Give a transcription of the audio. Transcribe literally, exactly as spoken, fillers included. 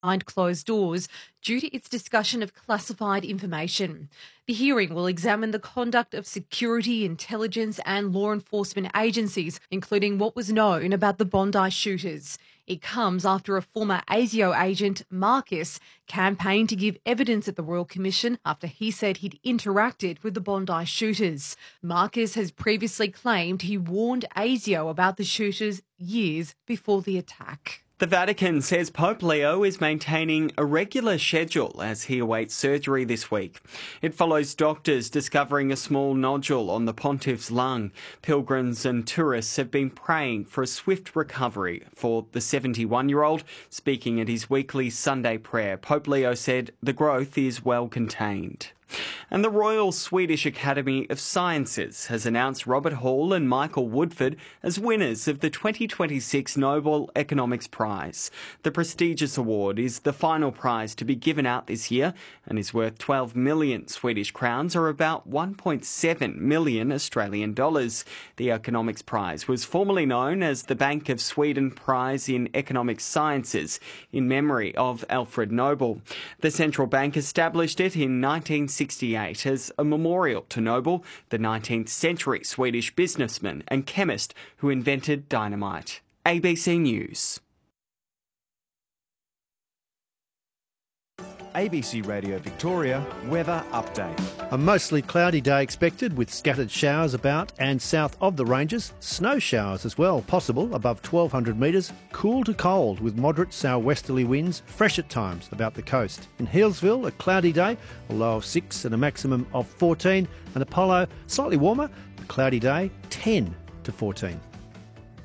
behind closed doors due to its discussion of classified information. The hearing will examine the conduct of security, intelligence and law enforcement agencies, including what was known about the Bondi shooters. It comes after a former ASIO agent, Marcus, campaigned to give evidence at the Royal Commission after he said he'd interacted with the Bondi shooters. Marcus has previously claimed he warned ASIO about the shooters years before the attack. The Vatican says Pope Leo is maintaining a regular schedule as he awaits surgery this week. It follows doctors discovering a small nodule on the pontiff's lung. Pilgrims and tourists have been praying for a swift recovery for the seventy-one-year-old. Speaking at his weekly Sunday prayer, Pope Leo said the growth is well contained. And the Royal Swedish Academy of Sciences has announced Robert Hall and Michael Woodford as winners of the twenty twenty-six Nobel Economics Prize. The prestigious award is the final prize to be given out this year and is worth twelve million Swedish crowns, or about one point seven million Australian dollars. The Economics Prize was formerly known as the Bank of Sweden Prize in Economic Sciences, in memory of Alfred Nobel. The central bank established it in nineteen sixty-eight as a memorial to Nobel, the nineteenth century Swedish businessman and chemist who invented dynamite. A B C News. A B C Radio Victoria weather update. A mostly cloudy day expected with scattered showers about, and south of the ranges, snow showers as well possible above twelve hundred metres, cool to cold with moderate southwesterly winds, fresh at times about the coast. In Healesville, a cloudy day, a low of six and a maximum of fourteen, and Apollo, slightly warmer, a cloudy day, ten to fourteen.